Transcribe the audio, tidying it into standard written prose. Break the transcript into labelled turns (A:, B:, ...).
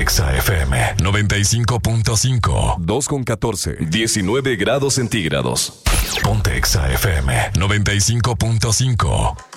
A: Exa FM 95.5.
B: 2:14. 19 grados centígrados.
A: Ponte Exa FM 95.5.